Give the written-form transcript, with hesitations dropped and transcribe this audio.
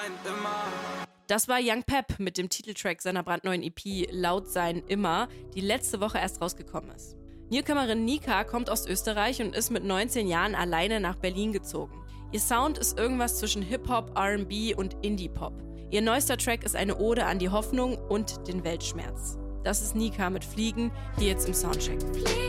Das war Young Pep mit dem Titeltrack seiner brandneuen EP Laut sein immer, die letzte Woche erst rausgekommen ist. Newcomerin Nika kommt aus Österreich und ist mit 19 Jahren alleine nach Berlin gezogen. Ihr Sound ist irgendwas zwischen Hip-Hop, R&B und Indie-Pop. Ihr neuester Track ist eine Ode an die Hoffnung und den Weltschmerz. Das ist Nika mit Fliegen, hier jetzt im Soundcheck.